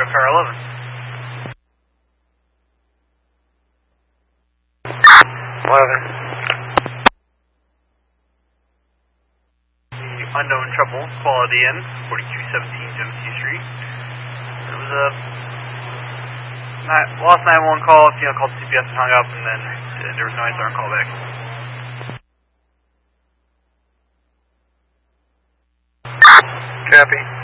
car 11. 11. The unknown trouble, Quality Inn, 4217 Genesee Street. There was a lost 911 call, called CPS and hung up, and then there was no answer on call back. Copy.